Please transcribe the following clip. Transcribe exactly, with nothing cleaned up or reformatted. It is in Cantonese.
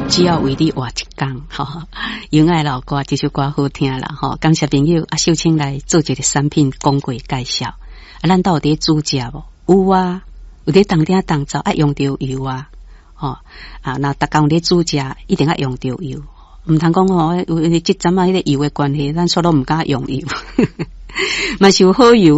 只要为你活一天，哈，有爱老歌这首歌好听啦，哈，感谢朋友啊，秀清来做这个产品广告介绍，啊，咱到底煮食无？有啊，有伫当天当早爱用到油啊，吼啊，那逐工咧煮食一定要用到油，毋通讲吼，有即阵啊，迄个油的关系，咱说都毋敢用油，嘛是有好油。